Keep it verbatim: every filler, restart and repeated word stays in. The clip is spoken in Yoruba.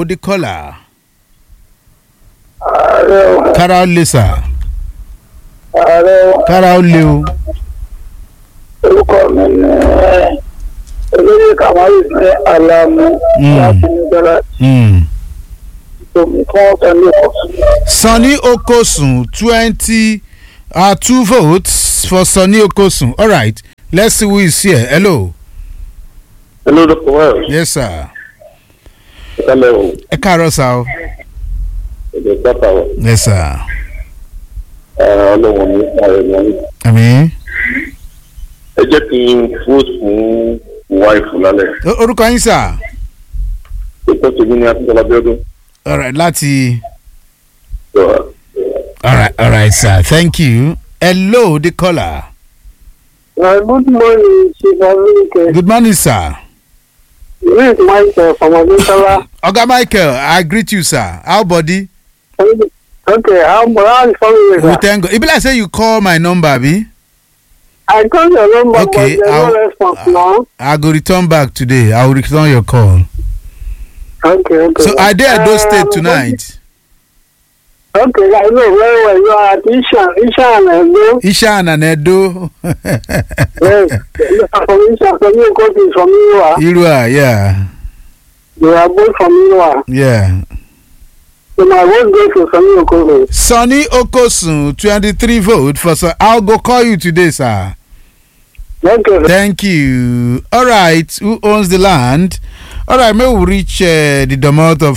Hello, the caller. Hello. Carol Lisa. Hello. Carol Liu. Orúkọ mi ni olóyè Kàmáyì ní Àlàmú láti Nígbàlá. Omi kan Sunny Okosun. Sunny Okosun, twenty, uh, two votes for Sunny Okosun. All right, let's see who is here. Hello. Hello, Doctor Wells. Yes, sir. Hello. Ẹ káàárọ̀ sá o. Ẹ̀jẹ̀ pápá o. Yes, sir. Ọlọ́run ní ààrẹ wọn. Àmín. Ẹ jẹ́ kí n vote fún wáìfù lálẹ́. O- Orúkọ yín sà. Ètò tèmi ni Akíntọ́lá Bíọ́dún. All right, láti. So, All right, all right, sir. Thank you. Hello, the caller. Uh, good morning, Chief Avinike. Good morning, sir. This is Michael from Avintola. Oga Michael, I greet you, sir. How body? Okay, how how is family? We thank God. It be like say you call my number, abi? I called your number, Okay, but there's I'll- no response now. I go return back today. I will return your call. Okay, okay. So I did at those Um, state tonight. Okay, I know very well. You are at Isha, Isha and Edo. Ishan and Edo. Yes, you are from Isha, from you, coach is from Iwa. Irua, yeah. You are both from Iwa. Yeah. So my vote goes to Sunny Okosun. Sunny Okosun, twenty-three votes for sir. I'll go call you today, sir. Okay. Thank you. All right. Who owns the land? All right, may we reach uh, the domot of